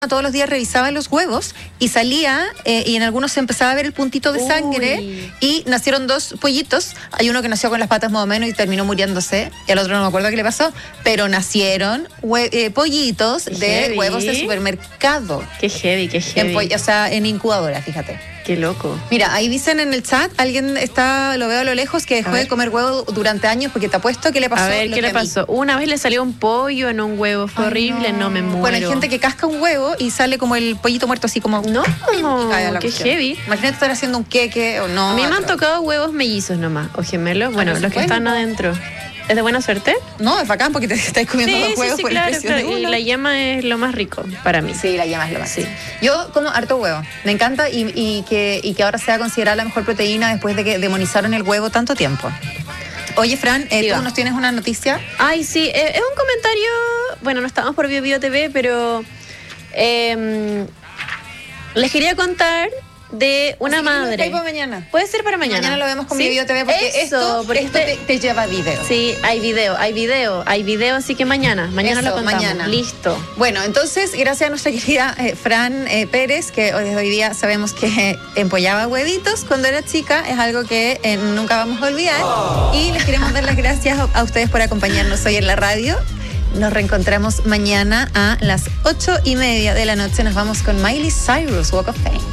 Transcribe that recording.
todos los días revisaban los huevos y salía, y en algunos se empezaba a ver el puntito de sangre, y nacieron 2 pollitos. Hay uno que nació con las patas más o menos y terminó muriéndose, y al otro no me acuerdo qué le pasó, pero nacieron pollitos de huevos de supermercado. Qué heavy, qué heavy. O sea, en incubadora, fíjate. Qué loco. Mira, ahí dicen en el chat, alguien lo veo a lo lejos, que dejó de comer huevo durante años porque te apuesto que le pasó. A ver, ¿qué le pasó? Una vez le salió un pollo en un huevo, fue horrible, no me muero. Bueno, hay gente que casca un huevo y sale como el pollito muerto, así como... No, qué heavy. Imagínate estar haciendo un queque o no. A mí me han tocado huevos mellizos nomás, o gemelos, bueno, los que están adentro. ¿Es de buena suerte? No, es bacán porque te estás comiendo 2 huevos por el precio de uno. Y la yema es lo más rico para mí. Sí, la yema es lo más. Sí. Yo como harto huevo. Me encanta y que ahora sea considerada la mejor proteína después de que demonizaron el huevo tanto tiempo. Oye, Fran, ¿tú nos tienes una noticia? Ay, sí, es un comentario... Bueno, no estamos por Bio TV, pero... les quería contar de una madre. Para mañana. Puede ser para mañana. Mañana lo vemos con Bio TV porque esto te lleva video. Sí, hay video, así que mañana lo contamos. Mañana. Listo. Bueno, entonces, gracias a nuestra querida Fran Pérez, que desde hoy día sabemos que empollaba huevitos cuando era chica, es algo que nunca vamos a olvidar. Y les queremos dar las gracias a ustedes por acompañarnos hoy en la radio. Nos reencontramos mañana a las 8:30 de la noche. Nos vamos con Miley Cyrus, Walk of Fame.